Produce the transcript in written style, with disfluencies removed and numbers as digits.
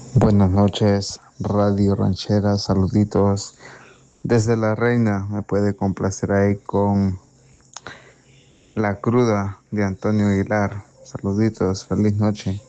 Buenas noches, Radio Ranchera, saluditos. Desde La Reina me puede complacer ahí con La Cruda de Antonio Aguilar. Saluditos, feliz noche.